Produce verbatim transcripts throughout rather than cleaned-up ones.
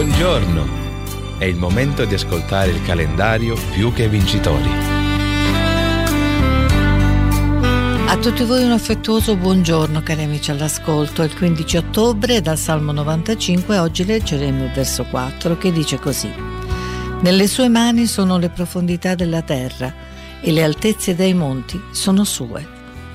Buongiorno! È il momento di ascoltare il calendario Più che Vincitori. A tutti voi un affettuoso buongiorno, cari amici all'ascolto. È il quindici ottobre, dal Salmo novantacinque, oggi leggeremo il verso quattro che dice così: Nelle sue mani sono le profondità della terra e le altezze dei monti sono sue.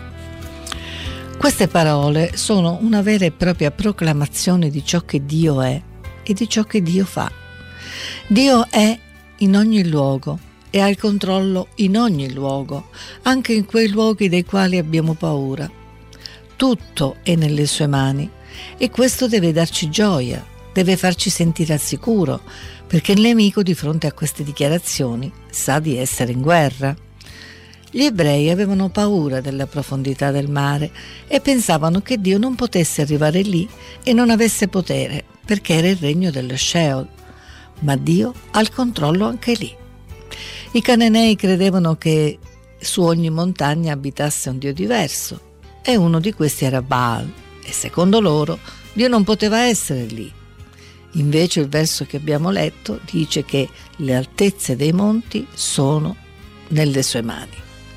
Queste parole sono una vera e propria proclamazione di ciò che Dio è e di ciò che Dio fa. Dio è in ogni luogo e ha il controllo in ogni luogo, anche in quei luoghi dei quali abbiamo paura. Tutto è nelle sue mani e questo deve darci gioia, deve farci sentire al sicuro, perché il nemico di fronte a queste dichiarazioni sa di essere in guerra. Gli ebrei avevano paura della profondità del mare e pensavano che Dio non potesse arrivare lì e non avesse potere, perché era il regno dello Sheol. Ma Dio ha il controllo anche lì. I cananei credevano che su ogni montagna abitasse un Dio diverso e uno di questi era Baal e secondo loro Dio non poteva essere lì. Invece il verso che abbiamo letto dice che le altezze dei monti sono nelle sue mani.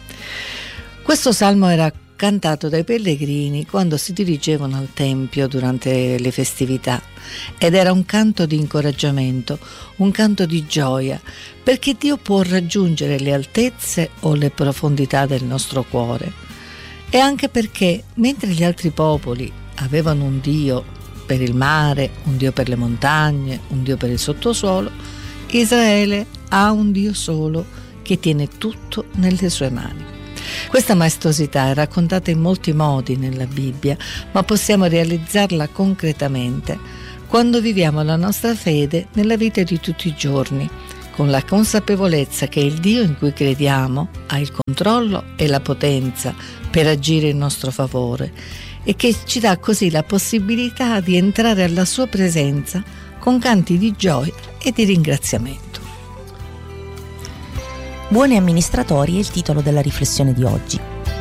Questo salmo era cantato dai pellegrini quando si dirigevano al Tempio durante le festività ed era un canto di incoraggiamento, un canto di gioia, perché Dio può raggiungere le altezze o le profondità del nostro cuore, e anche perché mentre gli altri popoli avevano un Dio per il mare, un Dio per le montagne, un Dio per il sottosuolo, Israele ha un Dio solo che tiene tutto nelle sue mani. Questa maestosità è raccontata in molti modi nella Bibbia, ma possiamo realizzarla concretamente quando viviamo la nostra fede nella vita di tutti i giorni, con la consapevolezza che il Dio in cui crediamo ha il controllo e la potenza per agire in nostro favore e che ci dà così la possibilità di entrare alla sua presenza con canti di gioia e di ringraziamento. Buoni amministratori è il titolo della riflessione di oggi.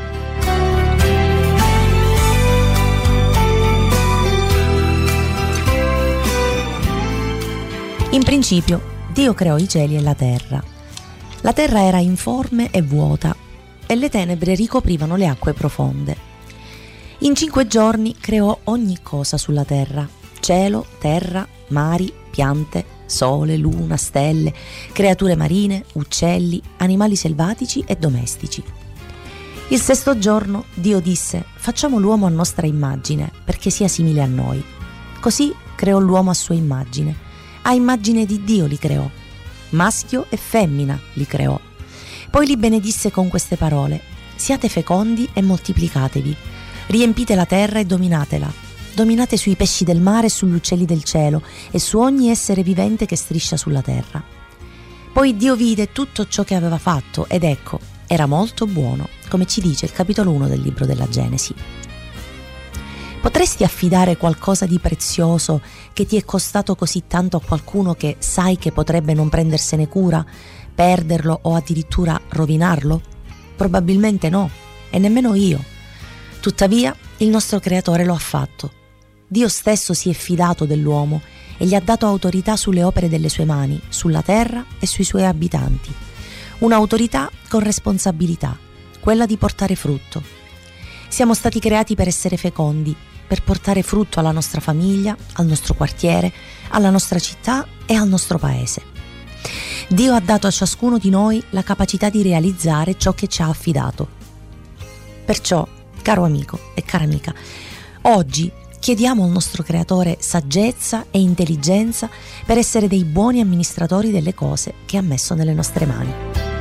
In principio, Dio creò i cieli e la terra. La terra era informe e vuota, e le tenebre ricoprivano le acque profonde. In cinque giorni creò ogni cosa sulla terra: cielo, terra, mari, piante, sole, luna, stelle, creature marine, uccelli, animali selvatici e domestici. Il sesto giorno Dio disse: facciamo l'uomo a nostra immagine, perché sia simile a noi. Così creò l'uomo a sua immagine. A immagine di Dio li creò. Maschio e femmina li creò. Poi li benedisse con queste parole: siate fecondi e moltiplicatevi, riempite la terra e dominatela. Dominate sui pesci del mare e sugli uccelli del cielo e su ogni essere vivente che striscia sulla terra. Poi Dio vide tutto ciò che aveva fatto ed ecco, era molto buono, come ci dice il capitolo uno del libro della Genesi. Potresti affidare qualcosa di prezioso che ti è costato così tanto a qualcuno che sai che potrebbe non prendersene cura, perderlo o addirittura rovinarlo? Probabilmente no, e nemmeno io. Tuttavia, il nostro Creatore lo ha fatto. Dio stesso si è fidato dell'uomo e gli ha dato autorità sulle opere delle sue mani, sulla terra e sui suoi abitanti. Un'autorità con responsabilità, quella di portare frutto. Siamo stati creati per essere fecondi, per portare frutto alla nostra famiglia, al nostro quartiere, alla nostra città e al nostro paese. Dio ha dato a ciascuno di noi la capacità di realizzare ciò che ci ha affidato. Perciò, caro amico e cara amica, oggi chiediamo al nostro Creatore saggezza e intelligenza per essere dei buoni amministratori delle cose che ha messo nelle nostre mani.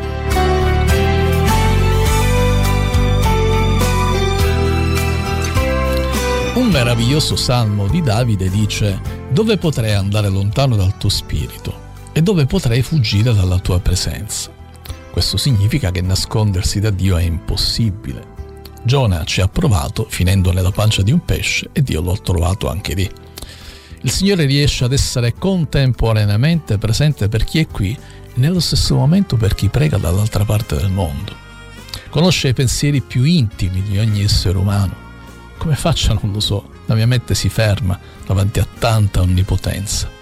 Un meraviglioso salmo di Davide dice: dove potrei andare lontano dal tuo spirito e dove potrei fuggire dalla tua presenza? Questo significa che nascondersi da Dio è impossibile. Giona ci ha provato finendo nella pancia di un pesce e Dio lo ha trovato anche lì. Il Signore riesce ad essere contemporaneamente presente per chi è qui e nello stesso momento per chi prega dall'altra parte del mondo. Conosce i pensieri più intimi di ogni essere umano. Come faccia non lo so, la mia mente si ferma davanti a tanta onnipotenza.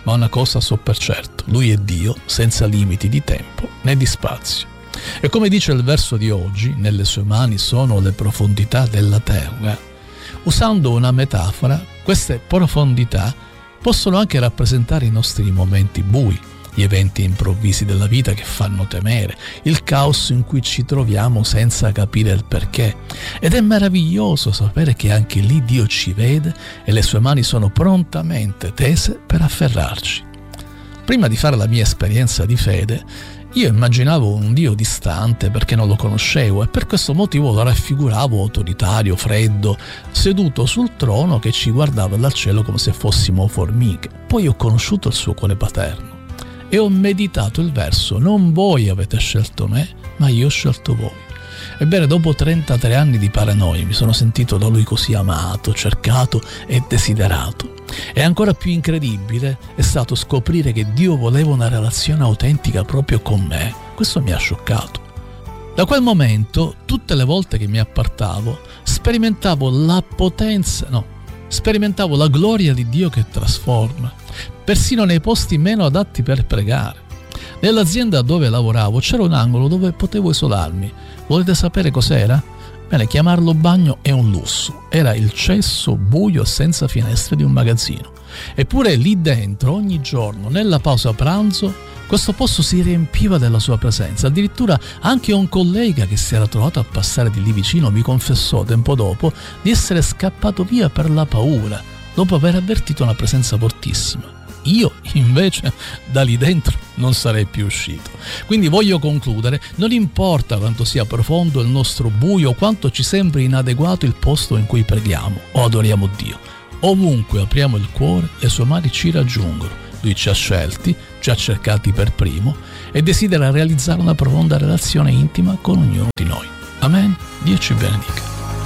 ma una cosa so per certo: Lui è Dio senza limiti di tempo né di spazio. E come dice il verso di oggi, nelle sue mani sono le profondità della terra. Usando una metafora, queste profondità possono anche rappresentare i nostri momenti bui, gli eventi improvvisi della vita che fanno temere, il caos in cui ci troviamo senza capire il perché. Ed è meraviglioso sapere che anche lì Dio ci vede e le sue mani sono prontamente tese per afferrarci. Prima di fare la mia esperienza di fede, io immaginavo un Dio distante perché non lo conoscevo e per questo motivo lo raffiguravo autoritario, freddo, seduto sul trono che ci guardava dal cielo come se fossimo formiche. Poi ho conosciuto il suo cuore paterno e ho meditato il verso: non voi avete scelto me, ma io ho scelto voi. Ebbene, dopo trentatré anni di paranoia mi sono sentito da lui così amato, cercato e desiderato. E ancora più incredibile è stato scoprire che Dio voleva una relazione autentica proprio con me. Questo mi ha scioccato. Da quel momento, tutte le volte che mi appartavo, sperimentavo la potenza, no, sperimentavo la gloria di Dio che trasforma, persino nei posti meno adatti per pregare. Nell'azienda dove lavoravo c'era un angolo dove potevo isolarmi. Volete sapere cos'era? Bene, chiamarlo bagno è un lusso. Era il cesso buio senza finestre di un magazzino. Eppure lì dentro, ogni giorno, nella pausa pranzo, questo posto si riempiva della sua presenza. Addirittura anche un collega che si era trovato a passare di lì vicino mi confessò tempo dopo di essere scappato via per la paura, dopo aver avvertito una presenza fortissima. Io invece da lì dentro non sarei più uscito. Quindi voglio concludere: non importa quanto sia profondo il nostro buio o quanto ci sembri inadeguato il posto in cui preghiamo o adoriamo Dio, ovunque apriamo il cuore, le sue mani ci raggiungono. Lui ci ha scelti, ci ha cercati per primo e desidera realizzare una profonda relazione intima con ognuno di noi. Amen. Dio ci benedica.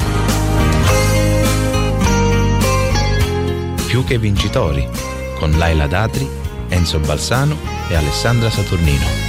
Più che vincitori, con Laila Datri, Enzo Balsano e Alessandra Saturnino.